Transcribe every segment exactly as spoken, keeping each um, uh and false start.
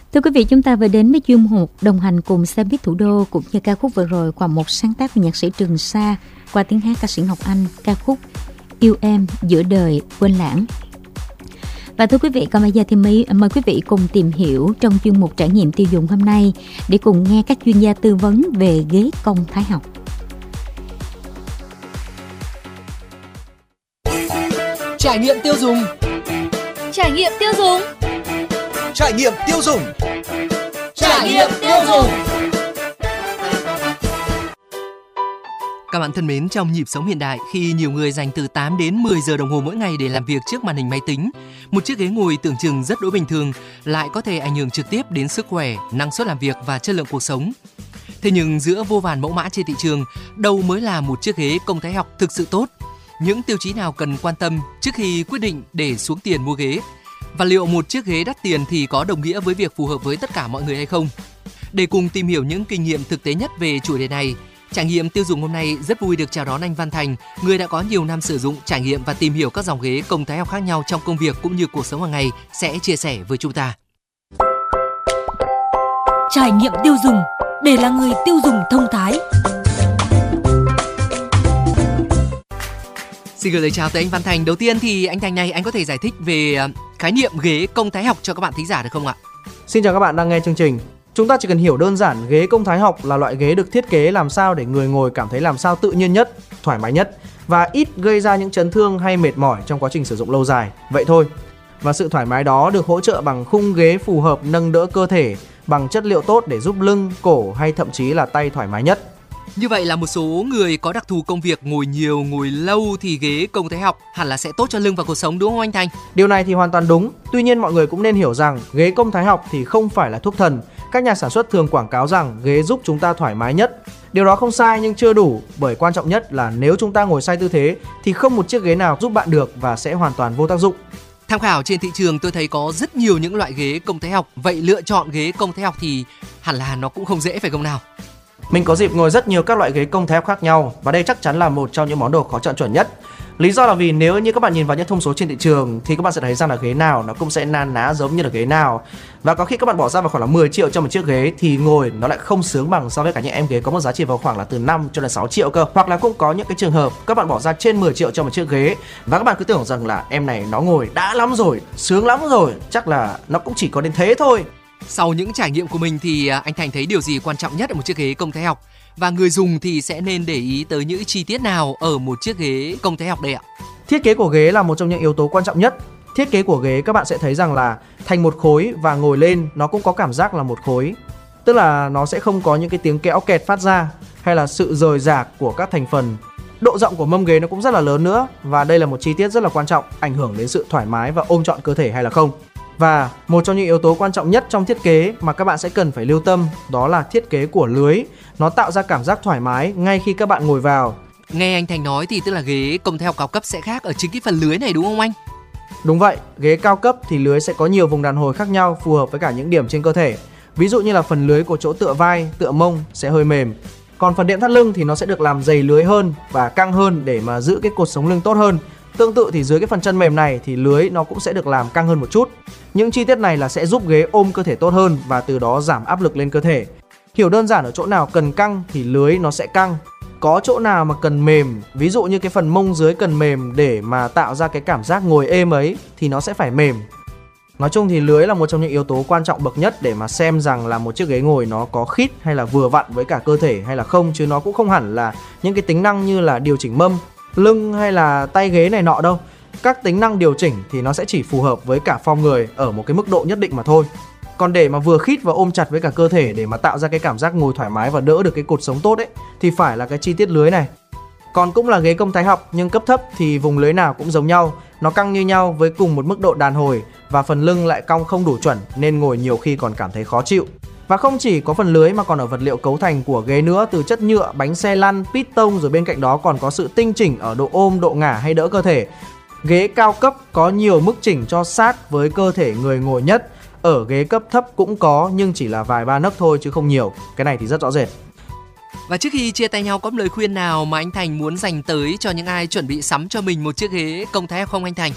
Thưa quý vị, chúng ta vừa đến với chuyên mục đồng hành cùng xe buýt thủ đô, cũng như ca khúc vừa rồi qua một sáng tác của nhạc sĩ Trường Sa qua tiếng hát ca sĩ Ngọc Anh, ca khúc Yêu Em Giữa Đời Quên Lãng. Và thưa quý vị, còn bây giờ thì mời, mời quý vị cùng tìm hiểu trong chuyên mục trải nghiệm tiêu dùng hôm nay để cùng nghe các chuyên gia tư vấn về ghế công thái học. Trải nghiệm tiêu dùng. Trải nghiệm tiêu dùng. Trải nghiệm tiêu dùng. Trải nghiệm tiêu dùng. Các bạn thân mến, trong nhịp sống hiện đại, khi nhiều người dành từ tám đến mười giờ đồng hồ mỗi ngày để làm việc trước màn hình máy tính, một chiếc ghế ngồi tưởng chừng rất đỗi bình thường lại có thể ảnh hưởng trực tiếp đến sức khỏe, năng suất làm việc và chất lượng cuộc sống. Thế nhưng giữa vô vàn mẫu mã trên thị trường, đâu mới là một chiếc ghế công thái học thực sự tốt? Những tiêu chí nào cần quan tâm trước khi quyết định để xuống tiền mua ghế? Và liệu một chiếc ghế đắt tiền thì có đồng nghĩa với việc phù hợp với tất cả mọi người hay không? Để cùng tìm hiểu những kinh nghiệm thực tế nhất về chủ đề này, Trải nghiệm tiêu dùng hôm nay rất vui được chào đón anh Văn Thành, người đã có nhiều năm sử dụng, trải nghiệm và tìm hiểu các dòng ghế công thái học khác nhau trong công việc cũng như cuộc sống hàng ngày, sẽ chia sẻ với chúng ta. Trải nghiệm tiêu dùng để là người tiêu dùng thông thái. Xin gửi lời chào tới anh Văn Thành. Đầu tiên thì anh Thành này, anh có thể giải thích về khái niệm ghế công thái học cho các bạn thính giả được không ạ? Xin chào các bạn đang nghe chương trình. Chúng ta chỉ cần hiểu đơn giản ghế công thái học là loại ghế được thiết kế làm sao để người ngồi cảm thấy làm sao tự nhiên nhất, thoải mái nhất và ít gây ra những chấn thương hay mệt mỏi trong quá trình sử dụng lâu dài. Vậy thôi. Và sự thoải mái đó được hỗ trợ bằng khung ghế phù hợp nâng đỡ cơ thể, bằng chất liệu tốt để giúp lưng, cổ hay thậm chí là tay thoải mái nhất. Như vậy là một số người có đặc thù công việc ngồi nhiều, ngồi lâu thì ghế công thái học hẳn là sẽ tốt cho lưng và cuộc sống, đúng không anh Thành? Điều này thì hoàn toàn đúng. Tuy nhiên mọi người cũng nên hiểu rằng ghế công thái học thì không phải là thuốc thần. Các nhà sản xuất thường quảng cáo rằng ghế giúp chúng ta thoải mái nhất. Điều đó không sai nhưng chưa đủ, bởi quan trọng nhất là nếu chúng ta ngồi sai tư thế thì không một chiếc ghế nào giúp bạn được và sẽ hoàn toàn vô tác dụng. Tham khảo trên thị trường tôi thấy có rất nhiều những loại ghế công thái học. Vậy lựa chọn ghế công thái học thì hẳn là nó cũng không dễ phải không nào? Mình có dịp ngồi rất nhiều các loại ghế công thái học khác nhau và đây chắc chắn là một trong những món đồ khó chọn chuẩn nhất. Lý do là vì nếu như các bạn nhìn vào những thông số trên thị trường thì các bạn sẽ thấy rằng là ghế nào nó cũng sẽ na ná giống như là ghế nào. Và có khi các bạn bỏ ra vào khoảng là mười triệu cho một chiếc ghế thì ngồi nó lại không sướng bằng so với cả những em ghế có một giá trị vào khoảng là từ năm cho đến sáu triệu cơ. Hoặc là cũng có những cái trường hợp các bạn bỏ ra trên mười triệu cho một chiếc ghế và các bạn cứ tưởng rằng là em này nó ngồi đã lắm rồi, sướng lắm rồi, chắc là nó cũng chỉ có đến thế thôi. Sau những trải nghiệm của mình thì anh Thành thấy điều gì quan trọng nhất ở một chiếc ghế công thái học? Và người dùng thì sẽ nên để ý tới những chi tiết nào ở một chiếc ghế công thái học đây ạ? Thiết kế của ghế là một trong những yếu tố quan trọng nhất. Thiết kế của ghế các bạn sẽ thấy rằng là thành một khối và ngồi lên nó cũng có cảm giác là một khối. Tức là nó sẽ không có những cái tiếng kéo kẹt phát ra hay là sự rời rạc của các thành phần. Độ rộng của mâm ghế nó cũng rất là lớn nữa và đây là một chi tiết rất là quan trọng, ảnh hưởng đến sự thoải mái và ôm trọn cơ thể hay là không. Và một trong những yếu tố quan trọng nhất trong thiết kế mà các bạn sẽ cần phải lưu tâm đó là thiết kế của lưới. Nó tạo ra cảm giác thoải mái ngay khi các bạn ngồi vào. Nghe anh Thành nói thì tức là ghế công thái học cao cấp sẽ khác ở chính cái phần lưới này đúng không anh? Đúng vậy, ghế cao cấp thì lưới sẽ có nhiều vùng đàn hồi khác nhau phù hợp với cả những điểm trên cơ thể. Ví dụ như là phần lưới của chỗ tựa vai, tựa mông sẽ hơi mềm. Còn phần đệm thắt lưng thì nó sẽ được làm dày lưới hơn và căng hơn để mà giữ cái cột sống lưng tốt hơn. Tương tự thì dưới cái phần chân mềm này thì lưới nó cũng sẽ được làm căng hơn một chút. Những chi tiết này là sẽ giúp ghế ôm cơ thể tốt hơn và từ đó giảm áp lực lên cơ thể. Hiểu đơn giản ở chỗ nào cần căng thì lưới nó sẽ căng. Có chỗ nào mà cần mềm, ví dụ như cái phần mông dưới cần mềm để mà tạo ra cái cảm giác ngồi êm ấy thì nó sẽ phải mềm. Nói chung thì lưới là một trong những yếu tố quan trọng bậc nhất để mà xem rằng là một chiếc ghế ngồi nó có khít hay là vừa vặn với cả cơ thể hay là không, chứ nó cũng không hẳn là những cái tính năng như là điều chỉnh mâm, lưng hay là tay ghế này nọ đâu. Các tính năng điều chỉnh thì nó sẽ chỉ phù hợp với cả form người ở một cái mức độ nhất định mà thôi. Còn để mà vừa khít và ôm chặt với cả cơ thể để mà tạo ra cái cảm giác ngồi thoải mái và đỡ được cái cột sống tốt ấy thì phải là cái chi tiết lưới này. Còn cũng là ghế công thái học nhưng cấp thấp thì vùng lưới nào cũng giống nhau, nó căng như nhau với cùng một mức độ đàn hồi và phần lưng lại cong không đủ chuẩn nên ngồi nhiều khi còn cảm thấy khó chịu. Và không chỉ có phần lưới mà còn ở vật liệu cấu thành của ghế nữa, từ chất nhựa, bánh xe lăn, piston, rồi bên cạnh đó còn có sự tinh chỉnh ở độ ôm, độ ngả hay đỡ cơ thể. Ghế cao cấp có nhiều mức chỉnh cho sát với cơ thể người ngồi nhất. Ở ghế cấp thấp cũng có nhưng chỉ là vài ba nấc thôi chứ không nhiều. Cái này thì rất rõ rệt. Và trước khi chia tay nhau, có lời khuyên nào mà anh Thành muốn dành tới cho những ai chuẩn bị sắm cho mình một chiếc ghế công thái học không anh Thành?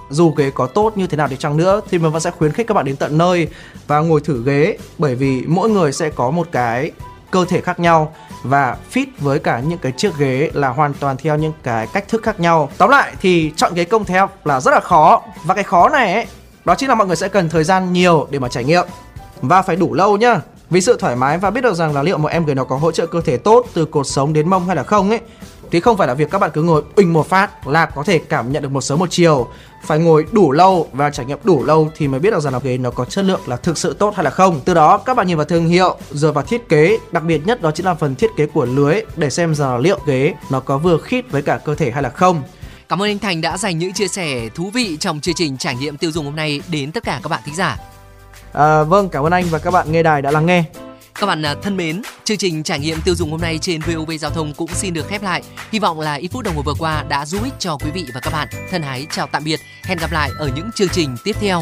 dù ghế có tốt như thế nào đi chăng nữa thì mình vẫn sẽ khuyến khích các bạn đến tận nơi và ngồi thử ghế, bởi vì mỗi người sẽ có một cái cơ thể khác nhau và fit với cả những cái chiếc ghế là hoàn toàn theo những cái cách thức khác nhau. Tóm lại thì chọn ghế công theo là rất là khó, và cái khó này ấy, đó chính là mọi người sẽ cần thời gian nhiều để mà trải nghiệm và phải đủ lâu nhá. Vì sự thoải mái và biết được rằng là liệu một em ghế nó có hỗ trợ cơ thể tốt từ cột sống đến mông hay là không ấy, thì không phải là việc các bạn cứ ngồi uỳnh một phát là có thể cảm nhận được một sớm một chiều. Phải ngồi đủ lâu và trải nghiệm đủ lâu thì mới biết được rằng là ghế nó có chất lượng là thực sự tốt hay là không. Từ đó các bạn nhìn vào thương hiệu rồi vào thiết kế, đặc biệt nhất đó chính là phần thiết kế của lưới, để xem rằng là liệu ghế nó có vừa khít với cả cơ thể hay là không. Cảm ơn anh Thành đã dành những chia sẻ thú vị trong chương trình trải nghiệm tiêu dùng hôm nay đến tất cả các bạn thính giả. À, vâng, cảm ơn anh và các bạn nghe đài đã lắng nghe. Các bạn thân mến, chương trình trải nghiệm tiêu dùng hôm nay trên vê o vê Giao thông cũng xin được khép lại. Hy vọng là ít phút đồng hồ vừa qua đã giúp ích cho quý vị và các bạn. Thân ái chào tạm biệt, hẹn gặp lại ở những chương trình tiếp theo.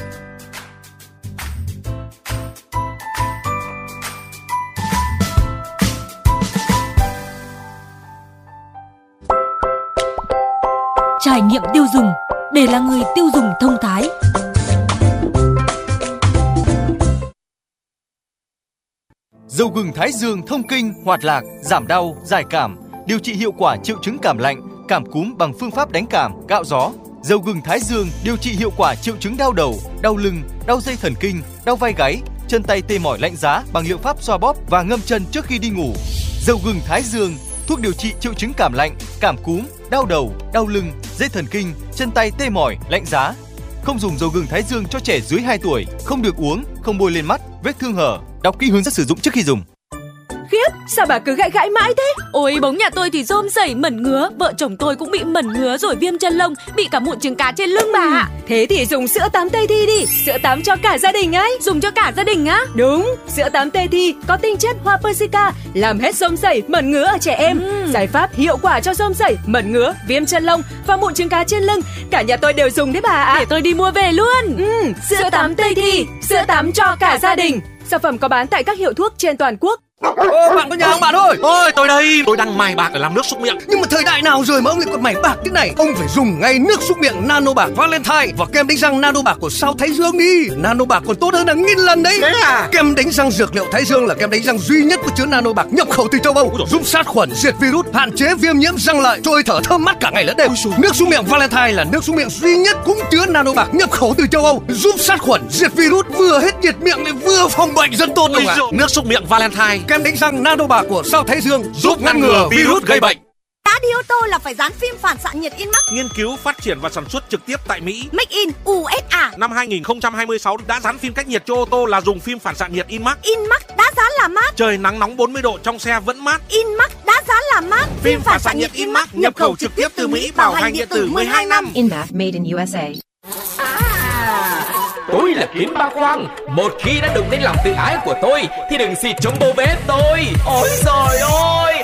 Trải nghiệm tiêu dùng để là người tiêu dùng thông thái. Dầu gừng Thái Dương thông kinh, hoạt lạc, giảm đau, giải cảm, điều trị hiệu quả triệu chứng cảm lạnh, cảm cúm bằng phương pháp đánh cảm, gạo gió. Dầu gừng Thái Dương điều trị hiệu quả triệu chứng đau đầu, đau lưng, đau dây thần kinh, đau vai gáy, chân tay tê mỏi lạnh giá bằng liệu pháp xoa bóp và ngâm chân trước khi đi ngủ. Dầu gừng Thái Dương thuốc điều trị triệu chứng cảm lạnh, cảm cúm, đau đầu, đau lưng, dây thần kinh, chân tay tê mỏi, lạnh giá. Không dùng dầu gừng Thái Dương cho trẻ dưới hai tuổi, không được uống, không bôi lên mắt, vết thương hở. Đọc kỹ hướng dẫn sử dụng trước khi dùng. Khiếp, sao bà cứ gãi gãi mãi thế? Ôi, bóng nhà tôi thì rôm rẩy mẩn ngứa, vợ chồng tôi cũng bị mẩn ngứa rồi viêm chân lông, bị cả mụn trứng cá trên lưng bà ạ. Thế thì dùng sữa tắm Tây Thi đi, sữa tắm cho cả gia đình ấy. Dùng cho cả gia đình á? Đúng, sữa tắm Tây Thi có tinh chất hoa persica, làm hết rôm rẩy, mẩn ngứa ở trẻ em. Ừ. Giải pháp hiệu quả cho rôm rẩy, mẩn ngứa, viêm chân lông và mụn trứng cá trên lưng. Cả nhà tôi đều dùng đấy bà ạ. Để tôi đi mua về luôn. Ừ, sữa, sữa tắm Tây Thi, sữa tắm cho cả gia đình. Sản phẩm có bán tại các hiệu thuốc trên toàn quốc. Ô, bạn có nhà không bạn ơi? Ôi, tôi đây. Tôi đang mài bạc để làm nước súc miệng. Nhưng mà thời đại nào rồi mà ông lại còn mài bạc thế này? Ông phải dùng ngay nước súc miệng Nano Bạc Valentine và kem đánh răng Nano Bạc của Sao Thái Dương đi. Nano Bạc còn tốt hơn hàng nghìn lần đấy. Thế à? Kem đánh răng dược liệu Thái Dương là kem đánh răng duy nhất có chứa Nano Bạc nhập khẩu từ châu Âu, giúp sát khuẩn, diệt virus, hạn chế viêm nhiễm răng lợi, trôi thở thơm mát cả ngày lẫn đêm. Nước súc miệng Valentine là nước súc miệng duy nhất cũng chứa Nano Bạc nhập khẩu từ châu Âu, giúp sát khuẩn, diệt virus, vừa hết nhiệt miệng lại vừa phòng bệnh rất tốt luôn ạ. Nước súc miệng Valentine, kem đánh răng Nano Bạc của Sao Thái Dương giúp ngăn ngừa virus gây bệnh. Đã đi ô tô là phải dán phim phản xạ nhiệt in-max. Nghiên cứu, phát triển và sản xuất trực tiếp tại Mỹ. Make in u ét a. Năm hai nghìn không trăm hai mươi sáu đã dán phim cách nhiệt cho ô tô là dùng phim phản xạ nhiệt in-max. In-max đã dán là mát. Trời nắng nóng bốn mươi độ trong xe vẫn mát. In-max đã dán là mát. Phim, phim phản xạ nhiệt in-max nhập khẩu trực tiếp từ Mỹ, bảo hành điện tử mười hai năm. In-max made in u ét a. À, tôi là Kiến Ba Khoang. Một khi đã đụng đến lòng tự ái của tôi thì đừng xịt chống bô bế tôi. Ôi trời ơi,